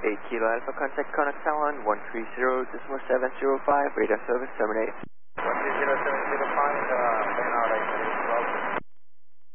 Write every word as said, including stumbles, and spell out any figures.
eight Kilo Alpha, contact Connect Taiwan one three zero seven zero five, radar service terminate. one three zero seven zero five.